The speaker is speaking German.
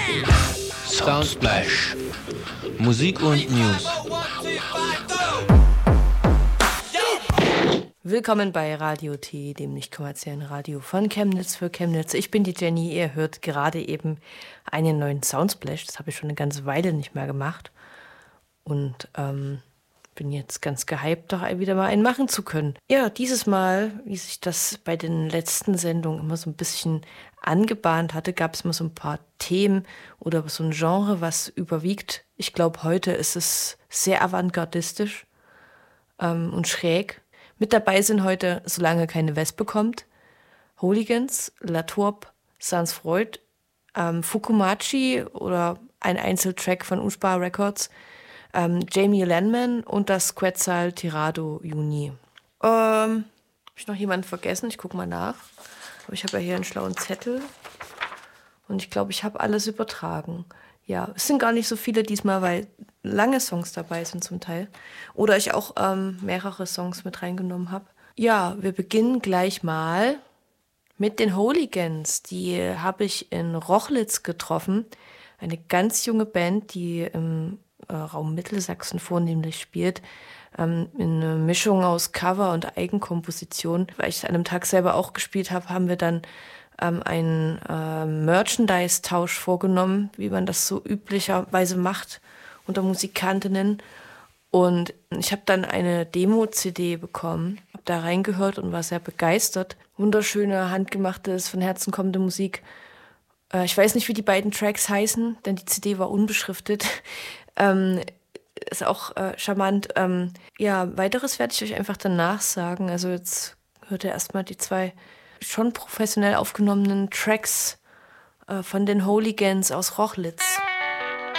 Soundsplash. Musik und News. Willkommen bei Radio T, dem nicht kommerziellen Radio von Chemnitz für Chemnitz. Ich bin die Jenny, ihr hört gerade eben einen neuen Soundsplash. Das habe ich schon eine ganze Weile nicht mehr gemacht. Und bin jetzt ganz gehypt, doch wieder mal einen machen zu können. Ja, dieses Mal, wie sich das bei den letzten Sendungen immer so ein bisschen angebahnt hatte, gab es immer so ein paar Themen oder so ein Genre, was überwiegt. Ich glaube, heute ist es sehr avantgardistisch und schräg. Mit dabei sind heute, solange keine Wespe kommt, Hooligans, La Tourbe, Sans Freud, Fukumachi oder ein Einzeltrack von Ushba Records, Jamie Lanman und das Quetzal Tirado Juni. Habe ich noch jemanden vergessen? Ich gucke mal nach. Aber ich habe ja hier einen schlauen Zettel. Und ich glaube, ich habe alles übertragen. Ja, es sind gar nicht so viele diesmal, weil lange Songs dabei sind zum Teil. Oder ich auch mehrere Songs mit reingenommen habe. Ja, wir beginnen gleich mal mit den Hooligans. Die habe ich in Rochlitz getroffen. Eine ganz junge Band, die im Raum Mittelsachsen vornehmlich spielt. In einer Mischung aus Cover und Eigenkomposition. Weil ich an einem Tag selber auch gespielt habe, haben wir dann einen Merchandise-Tausch vorgenommen, wie man das so üblicherweise macht unter Musikantinnen. Und ich habe dann eine Demo-CD bekommen, habe da reingehört und war sehr begeistert. Wunderschöne, handgemachte, von Herzen kommende Musik. Ich weiß nicht, wie die beiden Tracks heißen, denn die CD war unbeschriftet. Ist auch charmant. Ja, weiteres werde ich euch einfach danach sagen. Also jetzt hört ihr erstmal die zwei schon professionell aufgenommenen Tracks von den Hooligans aus Rochlitz.